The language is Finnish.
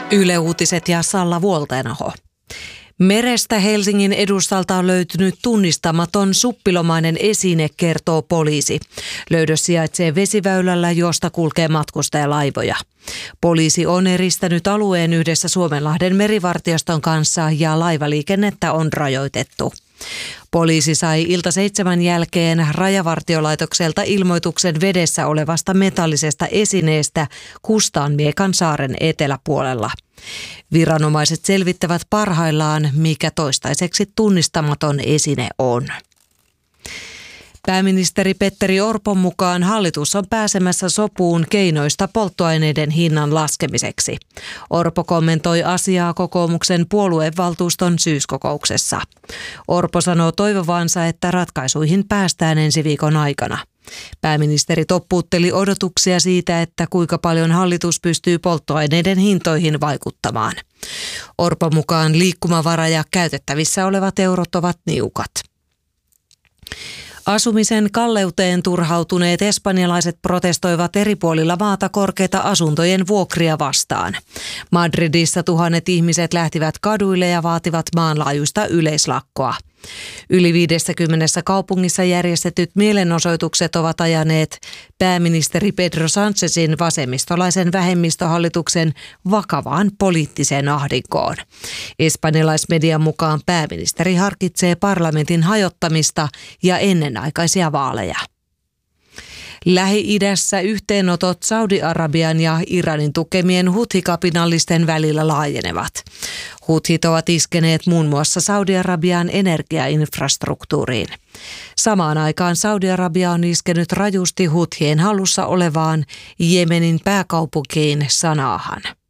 Yle Uutiset ja Salla Vuoltenaho. Merestä Helsingin edustalta on löytynyt tunnistamaton suppilomainen esine, kertoo poliisi. Löydös sijaitsee vesiväylällä, josta kulkee matkustajalaivoja. Poliisi on eristänyt alueen yhdessä Suomenlahden merivartioston kanssa ja laivaliikennettä on rajoitettu. Poliisi sai 6:00 jälkeen Rajavartiolaitokselta ilmoituksen vedessä olevasta metallisesta esineestä Kustaanmiekan saaren eteläpuolella. Viranomaiset selvittävät parhaillaan, mikä toistaiseksi tunnistamaton esine on. Pääministeri Petteri Orpon mukaan hallitus on pääsemässä sopuun keinoista polttoaineiden hinnan laskemiseksi. Orpo kommentoi asiaa kokoomuksen puoluevaltuuston syyskokouksessa. Orpo sanoo toivovansa, että ratkaisuihin päästään ensi viikon aikana. Pääministeri toppuutteli odotuksia siitä, että kuinka paljon hallitus pystyy polttoaineiden hintoihin vaikuttamaan. Orpon mukaan liikkumavara ja käytettävissä olevat eurot ovat niukat. Asumisen kalleuteen turhautuneet espanjalaiset protestoivat eri puolilla maata korkeita asuntojen vuokria vastaan. Madridissa tuhannet ihmiset lähtivät kaduille ja vaativat maanlaajuista yleislakkoa. Yli 50 kaupungissa järjestetyt mielenosoitukset ovat ajaneet pääministeri Pedro Sánchezin vasemmistolaisen vähemmistöhallituksen vakavaan poliittiseen ahdinkoon. Espanjalaismedian mukaan pääministeri harkitsee parlamentin hajottamista ja ennenaikaisia vaaleja. Lähi-idässä yhteenotot Saudi-Arabian ja Iranin tukemien Huthi-kapinallisten välillä laajenevat. Huthit ovat iskeneet muun muassa Saudi-Arabian energiainfrastruktuuriin. Samaan aikaan Saudi-Arabia on iskenyt rajusti Huthien hallussa olevaan Jemenin pääkaupunkiin Sanaahan.